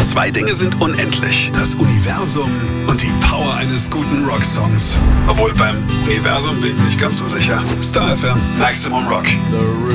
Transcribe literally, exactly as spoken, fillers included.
Zwei Dinge sind unendlich: das Universum und die Power eines guten Rocksongs. Obwohl, beim Universum bin ich nicht ganz so sicher. Star F M, Maximum Rock.